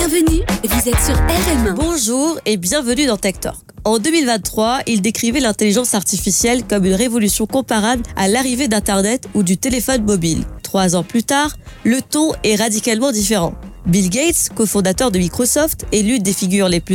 Bienvenue, vous êtes sur RM1. Bonjour et bienvenue dans Tech Talk. En 2023, il décrivait l'intelligence artificielle comme une révolution comparable à l'arrivée d'Internet ou du téléphone mobile. 3 ans plus tard, le ton est radicalement différent. Bill Gates, cofondateur de Microsoft et l'une des figures les plus